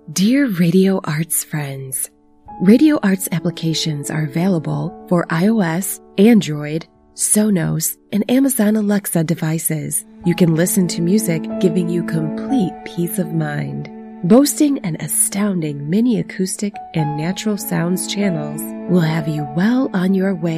Dear Radio Arts friends, Radio Arts applications are available for iOS, Android, Sonos, and Amazon Alexa devices. You can listen to music, giving you complete peace of mind. Boasting an astounding mini acoustic and natural sounds channels will have you well on your way